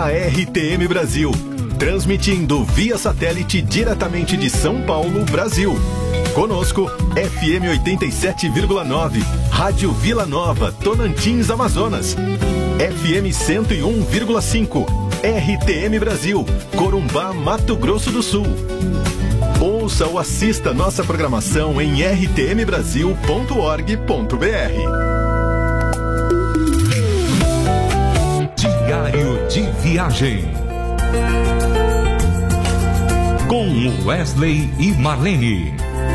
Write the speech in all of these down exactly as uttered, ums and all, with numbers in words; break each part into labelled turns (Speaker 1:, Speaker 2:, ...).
Speaker 1: a R T M Brasil, transmitindo via satélite diretamente de São Paulo, Brasil. Conosco, F M oitenta e sete vírgula nove, Rádio Vila Nova, Tocantins, Amazonas. F M cento e um vírgula cinco, R T M Brasil, Corumbá, Mato Grosso do Sul. Ouça ou assista nossa programação em r t m brasil ponto org ponto b r.
Speaker 2: Diário de Viagem com Wesley e Marlene.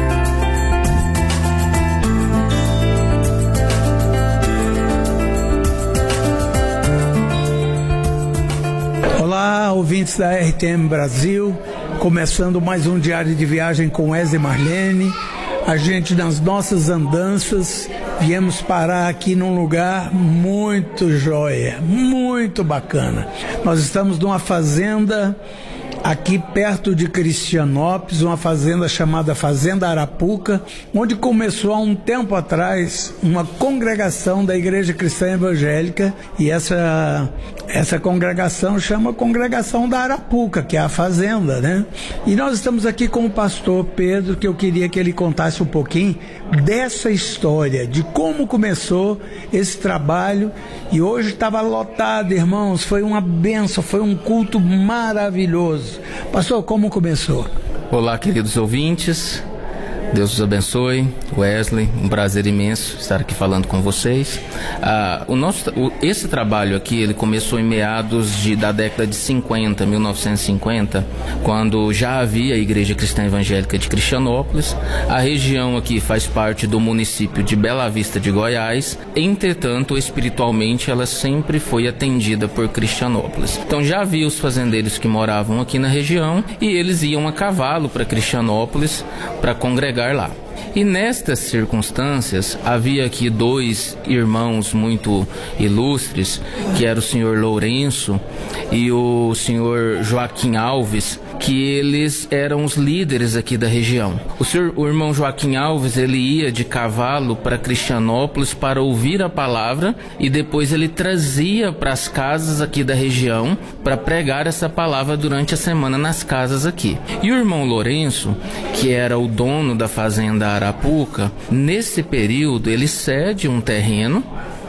Speaker 3: Olá, ouvintes da R T M Brasil, começando mais um Diário de Viagem com Wesley e Marlene. A gente, nas nossas andanças, viemos parar aqui num lugar muito joia, muito bacana. Nós estamos numa fazenda aqui perto de Cristianópolis, uma fazenda chamada Fazenda Arapuca, onde começou há um tempo atrás uma congregação da Igreja Cristã Evangélica, e essa, essa congregação chama Congregação da Arapuca, que é a fazenda, né? E nós estamos aqui com o pastor Pedro, que eu queria que ele contasse um pouquinho dessa história, de como começou esse trabalho. E hoje estava lotado, irmãos, foi uma bênção, foi um culto maravilhoso. Pastor, como começou?
Speaker 4: Olá, queridos ouvintes, Deus os abençoe. Wesley, um prazer imenso estar aqui falando com vocês. Ah, o nosso, o, esse trabalho aqui, ele começou em meados de, da década de cinquenta, mil novecentos e cinquenta, quando já havia a Igreja Cristã Evangélica de Cristianópolis. A região aqui faz parte do município de Bela Vista de Goiás. Entretanto, espiritualmente, ela sempre foi atendida por Cristianópolis. Então já havia os fazendeiros que moravam aqui na região e eles iam a cavalo para Cristianópolis para congregar lá. E nestas circunstâncias, havia aqui dois irmãos muito ilustres, que era o senhor Lourenço e o senhor Joaquim Alves, que eles eram os líderes aqui da região. O, senhor, o irmão Joaquim Alves, ele ia de cavalo para Cristianópolis para ouvir a palavra, e depois ele trazia para as casas aqui da região para pregar essa palavra durante a semana nas casas aqui. E o irmão Lourenço, que era o dono da fazenda Arapuca, nesse período ele cede um terreno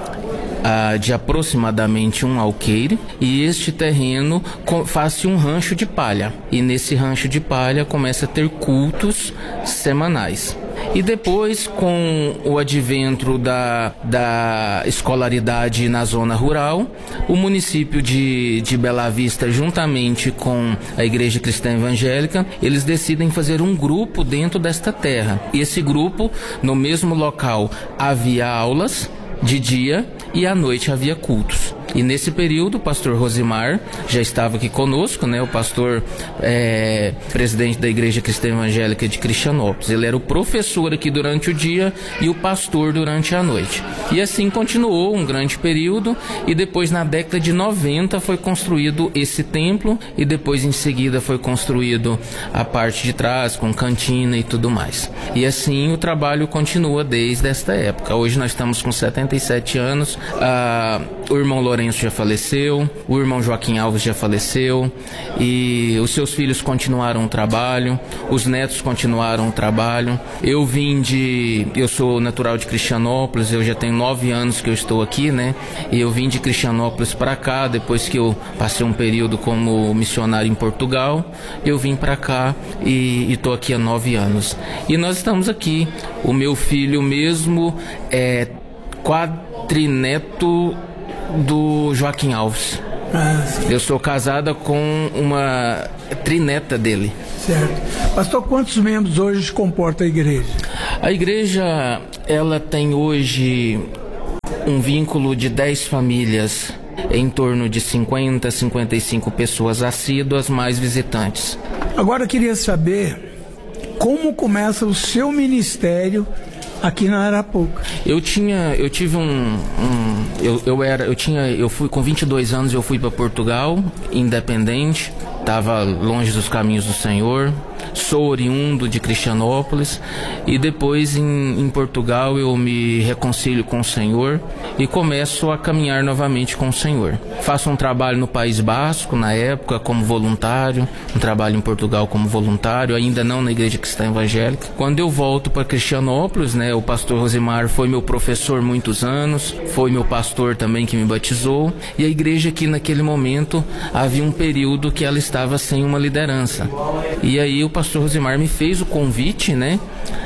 Speaker 4: Uh, de aproximadamente um alqueire, e este terreno faz-se um rancho de palha, e nesse rancho de palha começa a ter cultos semanais. E depois, com o advento da, da escolaridade na zona rural, o município de, de Bela Vista, juntamente com a Igreja Cristã Evangélica, eles decidem fazer um grupo dentro desta terra. E esse grupo, no mesmo local, havia aulas de dia e à noite havia cultos. E nesse período o pastor Rosimar já estava aqui conosco, né? O pastor é, presidente da Igreja Cristã Evangélica de Cristianópolis. Ele era o professor aqui durante o dia e o pastor durante a noite. E assim continuou um grande período, e depois na década de noventa foi construído esse templo, e depois em seguida foi construído a parte de trás com cantina e tudo mais. E assim o trabalho continua desde esta época. Hoje nós estamos com setenta e sete anos, ah, o irmão Lourenço já faleceu, o irmão Joaquim Alves já faleceu, e os seus filhos continuaram o trabalho, os netos continuaram o trabalho. Eu vim de... eu sou natural de Cristianópolis, eu já tenho nove anos que eu estou aqui, né? E eu vim de Cristianópolis para cá, depois que eu passei um período como missionário em Portugal, eu vim para cá e estou aqui há nove anos. E nós estamos aqui, o meu filho mesmo é quadrineto do Joaquim Alves. Ah, eu sou casada com uma trineta dele.
Speaker 3: Certo. Pastor, quantos membros hoje comporta a igreja?
Speaker 4: A igreja, ela tem hoje um vínculo de dez famílias, em torno de cinquenta, cinquenta e cinco pessoas assíduas, mais visitantes.
Speaker 3: Agora eu queria saber como começa o seu ministério aqui na Arapuca.
Speaker 4: Eu tinha, eu tive um, um eu, eu era, eu tinha, eu fui com vinte e dois anos, eu fui para Portugal, independente, estava longe dos caminhos do Senhor. sou oriundo de Cristianópolis e depois em, em Portugal eu me reconcilio com o Senhor e começo a caminhar novamente com o Senhor. Faço um trabalho no País Basco, na época, como voluntário, um trabalho em Portugal como voluntário, ainda não na Igreja Cristã Evangélica. Quando eu volto para Cristianópolis, né, o pastor Rosimar foi meu professor muitos anos, foi meu pastor também que me batizou, e a igreja aqui naquele momento havia um período que ela estava sem uma liderança. E aí o pastor Rosimar me fez o convite, né,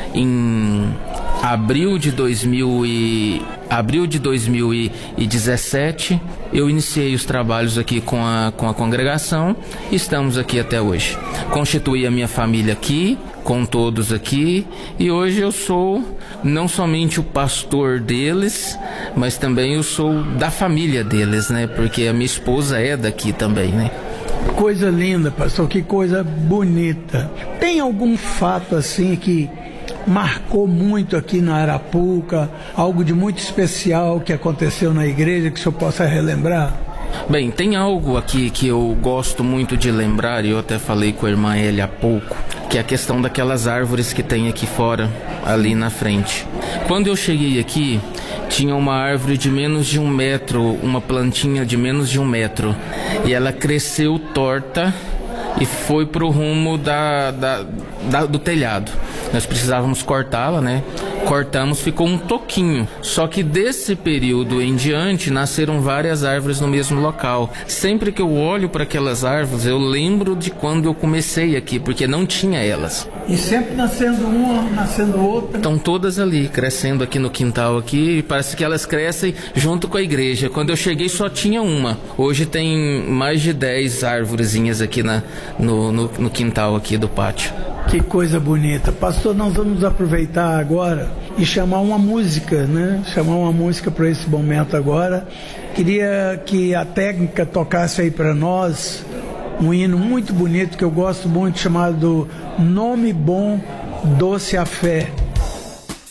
Speaker 4: em abril de dois mil e abril de dois mil e dezessete, eu iniciei os trabalhos aqui com a, com a congregação e estamos aqui até hoje. Constituí a minha família aqui, com todos aqui, e hoje eu sou não somente o pastor deles, mas também eu sou da família deles, né? Porque a minha esposa é daqui também, né?
Speaker 3: Coisa linda, pastor, que coisa bonita. Tem algum fato assim que marcou muito aqui na Arapuca, algo de muito especial que aconteceu na igreja que o senhor possa relembrar?
Speaker 4: Bem, tem algo aqui que eu gosto muito de lembrar, e eu até falei com a irmã Elia há pouco, que é a questão daquelas árvores que tem aqui fora, ali na frente. Quando eu cheguei aqui, tinha uma árvore de menos de um metro, uma plantinha de menos de um metro, e ela cresceu torta e foi pro rumo da, da, da, do telhado. Nós precisávamos cortá-la, né? Cortamos, ficou um toquinho. Só que desse período em diante nasceram várias árvores no mesmo local. Sempre que eu olho para aquelas árvores, eu lembro de quando eu comecei aqui, porque não tinha elas.
Speaker 3: E sempre nascendo uma, nascendo outra.
Speaker 4: Estão todas ali, crescendo aqui no quintal aqui, e parece que elas crescem junto com a igreja. Quando eu cheguei só tinha uma. Hoje tem mais de dez árvorezinhas aqui na, no, no, no quintal aqui do pátio.
Speaker 3: Que coisa bonita. Pastor, nós vamos aproveitar agora e chamar uma música, né? Chamar uma música para esse momento agora. Queria que a técnica tocasse aí para nós um hino muito bonito que eu gosto muito, chamado Nome Bom, Doce a Fé.